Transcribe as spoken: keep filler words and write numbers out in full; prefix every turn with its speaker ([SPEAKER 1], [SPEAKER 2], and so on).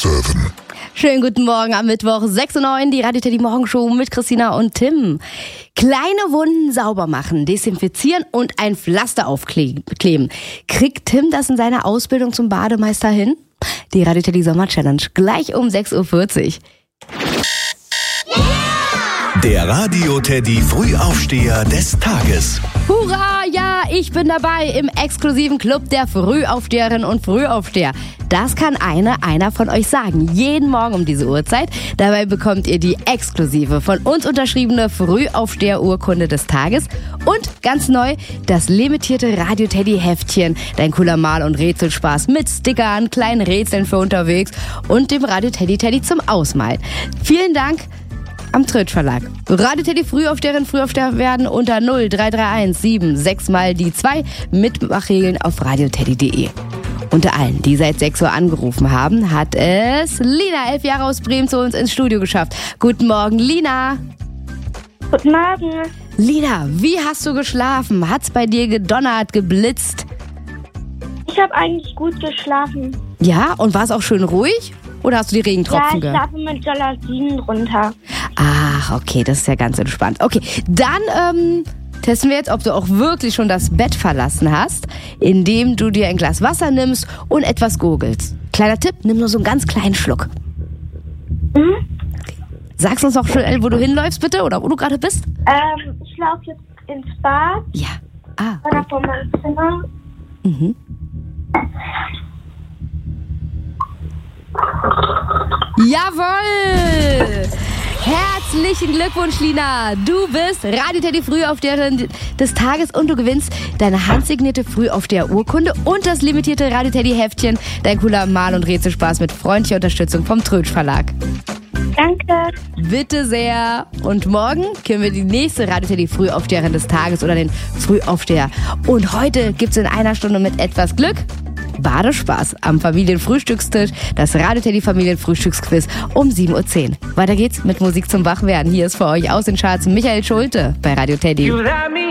[SPEAKER 1] sieben.
[SPEAKER 2] Schönen guten Morgen am Mittwoch, sechs Uhr neun, die Radio Teddy Morgenshow mit Christina und Tim. Kleine Wunden sauber machen, desinfizieren und ein Pflaster aufkleben. Kriegt Tim das in seiner Ausbildung zum Bademeister hin? Die Radio Teddy Sommer Challenge gleich um sechs Uhr vierzig.
[SPEAKER 3] Der Radio Teddy Frühaufsteher des Tages.
[SPEAKER 2] Hurra, ja, ich bin dabei im exklusiven Club der Frühaufsteherinnen und Frühaufsteher. Das kann eine, einer von euch sagen, jeden Morgen um diese Uhrzeit. Dabei bekommt ihr die exklusive, von uns unterschriebene Frühaufsteher-Urkunde des Tages und ganz neu das limitierte Radio Teddy Heftchen. Dein cooler Mal- und Rätselspaß mit Stickern, kleinen Rätseln für unterwegs und dem Radio Teddy Teddy zum Ausmalen. Vielen Dank am Tritsch Verlag. Radio Teddy Frühaufsteherin, Frühaufsteher werden unter null drei drei eins sieben sechs mal die zwei. Mitmachregeln auf radioteddy punkt de. Unter allen, die seit sechs Uhr angerufen haben, hat es Lina, elf Jahre aus Bremen, zu uns ins Studio geschafft. Guten Morgen, Lina.
[SPEAKER 4] Guten Morgen.
[SPEAKER 2] Lina, wie hast du geschlafen? Hat's bei dir gedonnert, geblitzt?
[SPEAKER 4] Ich habe eigentlich gut geschlafen.
[SPEAKER 2] Ja, und war es auch schön ruhig? Oder hast du die Regentropfen
[SPEAKER 4] Ja, ich
[SPEAKER 2] gehört?
[SPEAKER 4] schlafe mit Jalousien runter.
[SPEAKER 2] Ach, okay, das ist ja ganz entspannt. Okay, dann ähm, testen wir jetzt, ob du auch wirklich schon das Bett verlassen hast, indem du dir ein Glas Wasser nimmst und etwas gurgelst. Kleiner Tipp, nimm nur so einen ganz kleinen Schluck.
[SPEAKER 4] Mhm.
[SPEAKER 2] Sagst uns noch schnell, wo du hinläufst, bitte, oder wo du gerade bist?
[SPEAKER 4] Ähm, ich laufe jetzt ins Bad
[SPEAKER 2] Ja. Ah,
[SPEAKER 4] oder vor meinem Zimmer.
[SPEAKER 2] mhm. Jawohl! Herzlichen Glückwunsch, Lina. Du bist Radio Teddy Frühaufsteherin des Tages und du gewinnst deine handsignierte Frühaufsteher-Urkunde und das limitierte Radio Teddy Heftchen. Dein cooler Mal- und Rätselspaß mit freundlicher Unterstützung vom Tritsch Verlag.
[SPEAKER 4] Danke.
[SPEAKER 2] Bitte sehr. Und morgen können wir die nächste Radio Teddy Frühaufsteherin des Tages oder den Frühaufsteher. Und heute gibt's in einer Stunde mit etwas Glück Badespaß am Familienfrühstückstisch, das Radio Teddy Familienfrühstücksquiz um sieben Uhr zehn. Weiter geht's mit Musik zum Wachwerden. Hier ist für euch aus den Charts Michael Schulte bei Radio Teddy.